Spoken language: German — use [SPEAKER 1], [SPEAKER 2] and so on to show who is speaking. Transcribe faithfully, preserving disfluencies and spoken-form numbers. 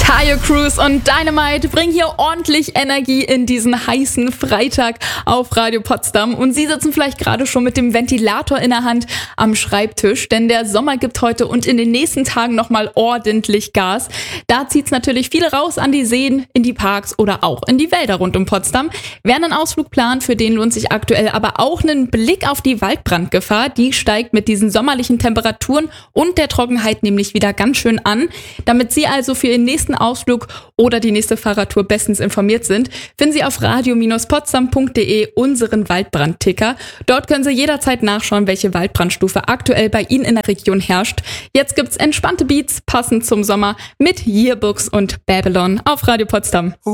[SPEAKER 1] Tayo Cruz und Dynamite bringen hier ordentlich Energie in diesen heißen Freitag auf Radio Potsdam. Und Sie sitzen vielleicht gerade schon mit dem Ventilator in der Hand am Schreibtisch, denn der Sommer gibt heute und in den nächsten Tagen nochmal ordentlich Gas. Da zieht's natürlich viele raus an die Seen, in die Parks oder auch in die Wälder rund um Potsdam. Wer einen Ausflug plant, für den lohnt sich aktuell aber auch ein Blick auf die Waldbrandgefahr. Die steigt mit diesen sommerlichen Temperaturen und der Trockenheit nämlich wieder ganz schön an. Damit Sie also für Ihren nächsten Ausflug oder die nächste Fahrradtour bestens informiert sind, finden Sie auf radio potsdam punkt de unseren Waldbrandticker. Dort können Sie jederzeit nachschauen, welche Waldbrandstufe aktuell bei Ihnen in der Region herrscht. Jetzt gibt's entspannte Beats passend zum Sommer mit Yearbooks und Babylon auf Radio Potsdam.